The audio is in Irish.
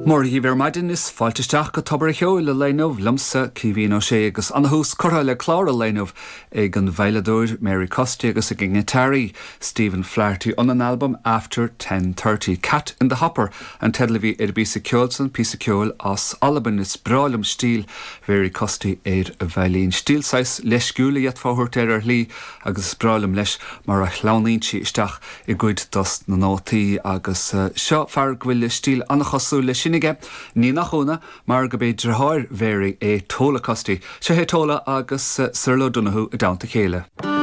Mór hí bhar maidin is fáilteisteach go tobar cheo le léinmh lumsa cíhín ó sé agus anthús chortha le clár a léinmh ag an bheileadúir Mary Costy agus ag Gnatarí Stephen Flaherty on an album After 10:30. Cat in the Hopper an tedlahí ar bísa ceolsan písa ceol as Alban is brálam stíl Mary Costy ar a bheilín stílsáis leisciúla iad fáthúirt ar lí agus brálam leis mar a chlánaín si isteach i gcuid dos na nótaí agus seo fear ghuiile stíl annachosú le sinnig ní nachúna mar go bé drathir Mary é tóla Costy. Se hé tóla agus Sir Lo Donoghue a dáanta chéile.